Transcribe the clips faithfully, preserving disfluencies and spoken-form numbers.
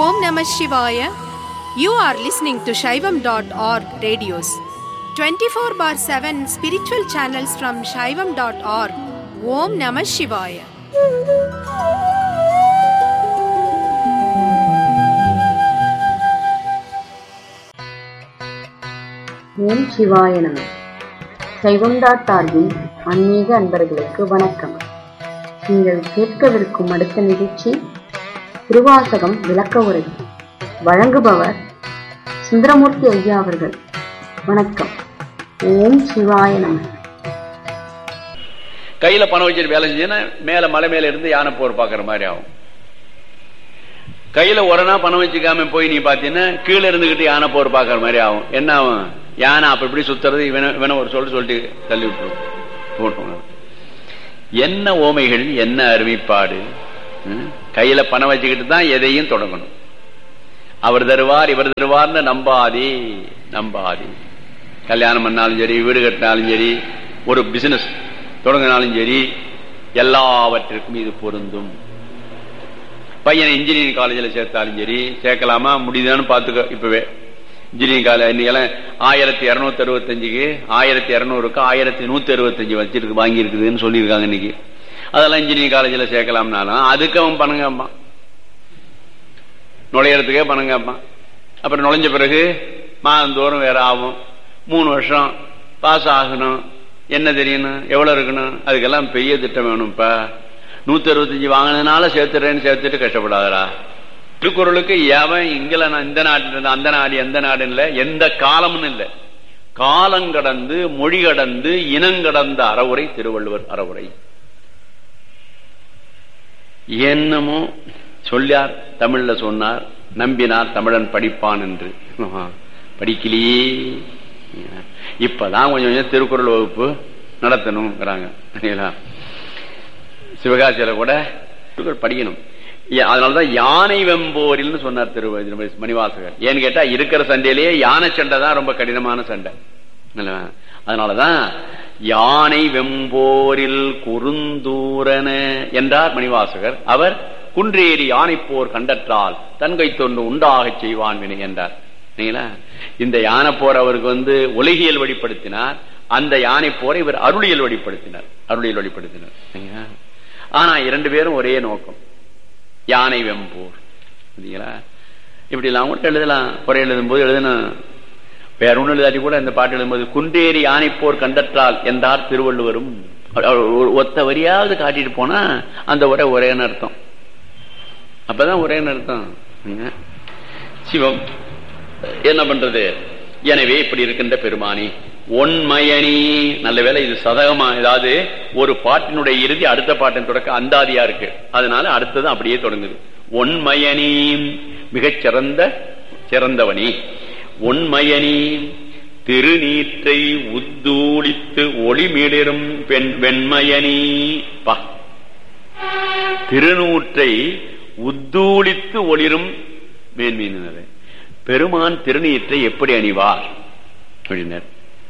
Om Namah Shivaya. You are listening to Shaivam dot org radios. twenty-four bar seven spiritual channels from Shaivam dot org. Om Namah Shivaya. ஓம் சிவாய நம. சைவம் dot ஆர்கின் ஆன்மீக அன்பர்களுக்கு வணக்கம். நீங்கள் கேட்கவிருக்கும் அடுத்த நிகழ்ச்சி திருவாசகம் விளக்க உரை. வழங்குபவர் சுந்தரமூர்த்தி ஐயா அவர்கள். வணக்கம். ஓம் சிவாய நம. கையில பணம் வச்சுட்டு வேலை செஞ்சீங்கன்னா மேல மலை மேல இருந்து யானை போர் பாக்குற மாதிரி ஆகும். கையில ஒரணா பணம் வச்சுக்காம போய் நீ பாத்தீங்கன்னா கீழே இருந்துகிட்டு யானை போர் பாக்குற மாதிரி ஆகும். என்ன ஆகும்? யானை அப்ப இப்படி சுத்துறது இவன ஒரு சொல்லு சொல்லிட்டு தள்ளி விட்டுரும். என்ன ஓமைகள், என்ன அருமைப்பாடு! கையில பணம் வச்சுக்கிட்டு தான் எதையும் தொடங்கணும். அவர் தருவார் இவர் தருவார்னு நம்பாதே நம்பாதே. கல்யாணம் பண்ணாலும் சரி, வீடு கட்டினாலும் சரி, ஒரு பிசினஸ் தொடங்கினாலும் சரி, எல்லாவற்றிற்கும் இது பொருந்தும். பையனை இன்ஜினியரிங் காலேஜில் சேர்த்தாலும் சரி, சேர்க்கலாமா முடியுதான்னு பார்த்துக்க. இப்பவே இன்ஜினியரிங் காலேஜ் இன்னைக்கெல்லாம் ஆயிரத்தி இருநூத்தி அறுபத்தி அஞ்சுக்கு ஆயிரத்தி இருநூறுக்கு ஆயிரத்தி நூத்தி அறுபத்தி அஞ்சு வச்சிருக்கு வாங்கி இருக்குதுன்னு சொல்லியிருக்காங்க இன்னைக்கு. அதெல்லாம் இன்ஜினியரிங் காலேஜில் சேர்க்கலாம்னாலும் அதுக்கு அவன் பணம் கேட்பான், நுழையறதுக்கே பணம் கேட்பான். அப்புறம் நுழைஞ்ச பிறகு மாதந்தோறும் வேற ஆகும். மூணு வருஷம் பாஸ் ஆகணும். என்ன தெரியணும், எவ்வளவு இருக்கணும், அதுக்கெல்லாம் பெரிய திட்டம் வேணும்ப்பா. நூத்தி அறுபத்தஞ்சு வாங்கினதுனால சேர்த்துறேன்னு சேர்த்துட்டு கஷ்டப்படாதரா. திருக்குறளுக்கு எவன் இங்கல இந்த நாட்டு அந்த நாடு எந்த நாடு இல்ல, எந்த காலம்னு இல்ல, காலங்கடந்து மொழி கடந்து இனங்கடந்த அறவுரை திருவள்ளுவர் அறவுரை. என்னமோ சொல்லார், தமிழ்ல சொன்னார், நம்பினார் தமிழன் படிப்பான் என்று. படிக்கலையே. இப்பதான் கொஞ்சம் கொஞ்சம் திருக்குறள் வகுப்பு நடத்தணும்ங்கிறாங்க. சிவகாசியில கூட படிக்கணும். அதனாலதான் யானை வெம்போரில் சொன்னார் திரு மணிவாசகர். ஏன்னு கேட்டா இருக்கிற சண்டையிலேயே யானை சண்டை தான் ரொம்ப கடினமான சண்டை. அதனாலதான் யானை வெம்போரில் குறுந்தூரன என்றார் மணிவாசகர். அவர் குன்றேறி யானை போர் கண்டற்றால் தன்கை தொன்று உண்டாக செய்வான் வினை என்றார். இந்த யானை போர் அவருக்கு வந்து உலகியல் வெளிப்படுத்தினார், அந்த யானை போரை இவர் அருளியல் வெளிப்படுத்தினார் அருளியல் வெளிப்படுத்தினார் ஆனா இரண்டு பேரும் ஒரே நோக்கம், யானை வெம்போர். இப்படி எல்லாம் கூட எழுதலாம். குறை எழுதும் போது எழுதணும், வேற ஒண்ணு எழுதாட்டி கூட இந்த பாட்டு எழுதும்போது குன்றேறி யானை போர் கண்டற்றால் என்றார் திருவள்ளுவரும். ஒத்த வரியாவது காட்டிட்டு போனா அந்த உரை ஒரே அர்த்தம். அப்பதான் ஒரே அர்த்தம். சிவம் என்ன பண்றது? எனவே இப்படி இருக்கின்ற பெருமானி ஒன்மயனி. நல்ல வேலை இது சதகமா, ஏதாவது ஒரு பாட்டினுடைய இறுதி அடுத்த பாட்டின் தொடக்க அந்தாதியா இருக்கு. அதனால அடுத்தது அப்படியே தொடங்குது. ஒன்மயனி மிகச் சிறந்த சிறந்தவனி. ஒன்மயனி திருநீற்றை உத்தூளித்து ஒளிமிளிரும் பெண் வெண்மயனி. பா, திருநூற்றை உத்தூளித்து ஒளிரும் மேன்மீனது. பெருமான் திருநீற்றை எப்படி அணிவார் அப்படின்னார்.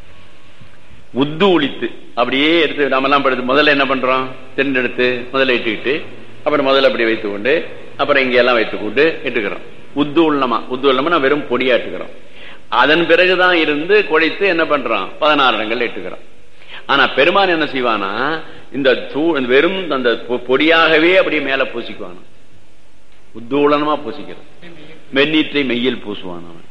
உத்தூளித்து அப்படியே எடுத்து நாம எல்லாம் படுத்து முதல்ல என்ன பண்றோம், தென்னெடுத்து முதல்ல இட்டுக்கிட்டு அப்புறம் முதல்ல அப்படி வைத்துக் கொண்டு அப்புறம் இங்க எல்லாம் வைத்துக் கொண்டு இட்டுக்கிறோம். உத்தூள்ளமா உத்தூள்ளமா வெறும் பொடியா இட்டுக்கிறோம். அதன் பிறகுதான் இருந்து குழைத்து என்ன பண்றோம், பதினாறு இடங்கள் இட்டுக்கிறோம். ஆனா பெருமான் என்ன செய்வானா, இந்த வெறும் அந்த பொடியாகவே அப்படியே மேல பூசிக்குவானா, உத்தூளனமா பூசிக்கிறது. வெந்நீற்றை மெய்யில் பூசுவான். அவன்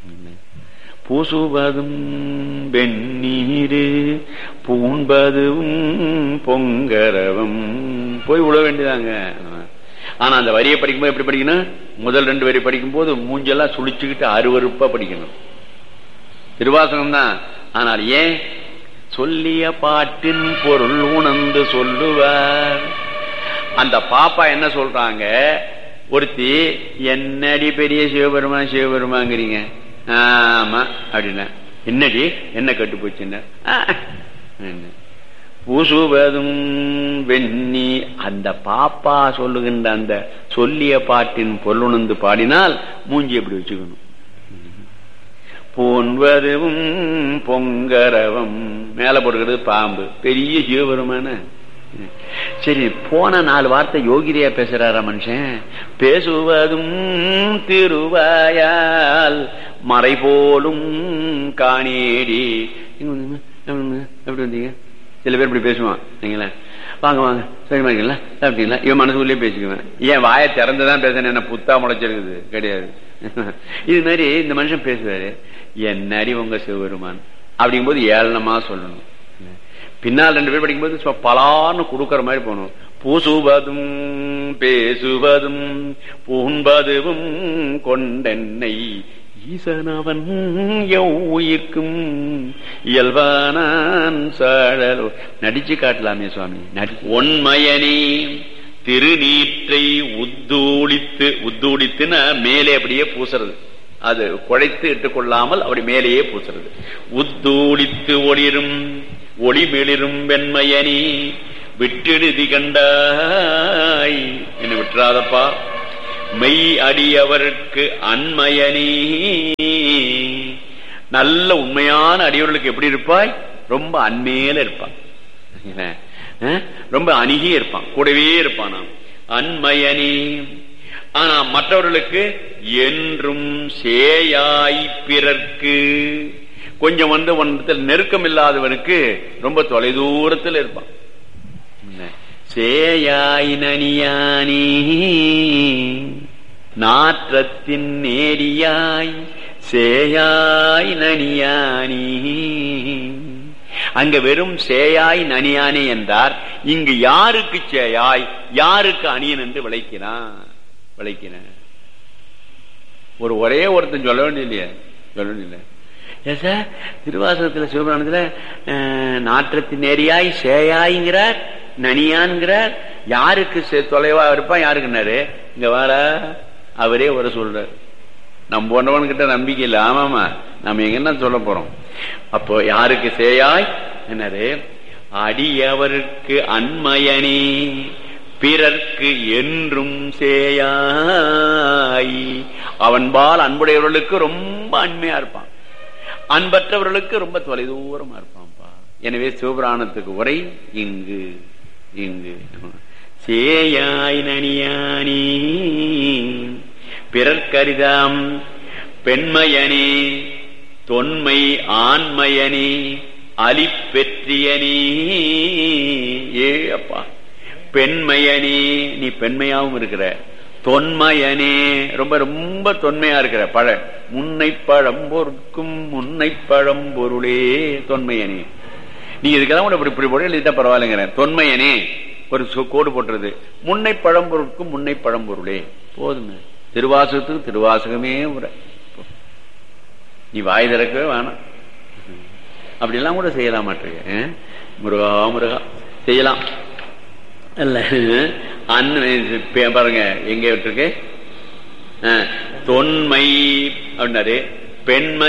பூசுவதும் வெந்நீரு பூண்பதும் பொங்கரவும் போய் உழ வேண்டியதாங்க. ஆனா அந்த வரியை படிக்கும்போது எப்படி படிக்கணும், முதல் ரெண்டு வரி படிக்கும் போது மூஞ்செல்லாம் சுழிச்சுக்கிட்டு அருவருப்பா படிக்கணும். திருவாசகம் தான். ஆனால் ஏன் சொல்லிய பாட்டின் பொருள் உணர்ந்து சொல்லுவார். அந்த பாப்பா என்ன சொல்றாங்க, ஒருத்தி என்னடி பெரிய சிவபெருமான் சிவபெருமாங்கிறீங்க. ஆமா அப்படின்னா என்னடி என்ன கட்டு போச்சுன்னா பூசுவதும் வெண்ணி. அந்த பாப்பா சொல்லுகின்ற அந்த சொல்லிய பாட்டின் பொருளுணர்ந்து பாடினால் மூஞ்சி எப்படி வச்சுக்கணும். பூண்வதும் பொங்கரவம் மேல போடுகிறது பாம்பு, பெரிய சிவபெருமான சரி, போன நாலு வார்த்தை யோகிரியா பேசுறாரா மனுஷன்? பேசுவதும் திருவாயால் மறை போலும் காணேடி. எப்படி வந்தீங்க? சில பேர் இப்படி பேசுவான். நீங்களா வாங்க வாங்க சரிமா இருக்கீங்களா அப்படிங்களா? இவன் மனசுக்குள்ளேயே பேசிக்குவேன். ஏன் வாயை திறந்துதான் பேசுறேன், என்ன புத்தா முளைச்சிருக்குது கிடையாது. இது மாதிரி இந்த மனுஷன் பேசுவாரு, என்னடி உங்க சிவபெருமான் அப்படிங்கும் போது ஏளனமா சொல்லணும். பின்னால் ரெண்டு பேர் படிக்கும்போது பலான்னு கொடுக்கற மாதிரி போகணும். பூசுவதும் பேசுவதும் பூண்பதுவும் கொண்டென்னை ஈசனவன் உயிர்க்கும் இயல்பானான் சாழலோ. நடிச்சு காட்டலாமே சுவாமி. ஒன்மயனே திருநீற்றை உத்தூளித்து, உத்தூளித்துன்னா மேலே அப்படியே பூசுறது, அது குழைத்து இட்டுக் கொள்ளாமல் அப்படி மேலேயே பூசுறது. உத்தூளித்து ஒளிரும் ஒளிமிளிரும் வெண்மையனி விட்டிடுதி கண்டாய், என்ன விட்டுறாதப்பா. மெய் அடியவருக்கு அன்மயனி, நல்ல உண்மையான அடியவர்களுக்கு எப்படி இருப்பாய்? ரொம்ப அண்மையில இருப்பான், ரொம்ப அணுகியே இருப்பான், கூடவே இருப்பான். நான் அன்மயனி. ஆனா மற்றவர்களுக்கு என்றும் சேயாய் பிறர்க்கு, கொஞ்சம் வந்து ஒன்றத்தில் நெருக்கம் இல்லாதவனுக்கு ரொம்ப தொலைதூரத்தில் இருப்பான். சேயாய் நனியானி நாற்றத்தின் நேரியாய் சேயாய் நனியானி. அங்க வெறும் சேயாய் நனியானி என்றார். இங்கு யாருக்கு சேயாய் யாருக்கு அணியன் என்று விளைக்கிறான் விளைக்கிறான் ஒரு ஒரே ஒருத்தன் சொல்ல வேண்டிய சொல்ல வேண்டிய ஏன் சார் திருவாசகத்துல சிவபுராணத்துல நாற்றத்தின் நேரியாய் சேயாய்ங்கிறார், நனியான்கிறார். யாருக்கு தொலைவா இருப்பான் யாருக்குன்னாரு? இங்க வார அவரே வர சொல்றார். நம்ம போன்றவன் கிட்ட நம்பிக்கை இல்லை. ஆமாமா, நம்ம எங்க என்ன சொல்ல போறோம்? அப்போ யாருக்கு சேயாய் என்னரு? அடியவருக்கு அன்மயனே பிறர்க்கு என்றும் சேயாய். அவன்பால் அன்புடையவர்களுக்கு ரொம்ப அண்மையா இருப்பான், அன்பற்றவர்களுக்கு ரொம்ப தொலைதூரமா இருப்பான்ப்பா. எனவே சிவபுராணத்துக்கு உரை இங்கு இங்கு சேயாய் நனியானி பிறர்க்கரிதாம் பெண்மையனே தொன்மை ஆண்மையனே அலிப்பெற்றியனே. ஏ அப்பா, பெண்மையனே நீ பெண்மையாவும் இருக்கிற, தொன்மையனே ரொம்ப ரொம்ப தொன்மையா இருக்கிற. பழ முன்னை பழம்பொருட்கும் முன்னை பழம்பொருளே தொன்மையனே. நீ இதுக்கெல்லாம் கூட இப்படி போட எழுதிட்டா பரவாயில்லைங்கிற. தொன்மையனே ஒரு கோடு போட்டுறது, முன்னை பழம்பொருட்கும் முன்னை பழம்பொருளே போதுங்க. திருவாசகத்துக்கு திருவாசகமே உரை, நீ வாய் திறக்கவே வேணாம். அப்படிலாம் கூட செய்யலாம் மாட்டிருக்க. முருகா முருகா செய்யலாம் அல்ல. அண்ணன் பாருங்க எங்க விட்டுருக்கு, தொன்மை அப்படின்னாரு. பெண்மை